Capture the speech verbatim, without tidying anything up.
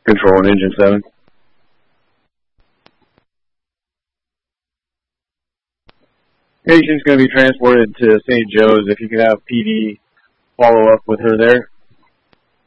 controlling engine seven. Patient's going to be transported to Saint Joe's. If you could have P D follow up with her there.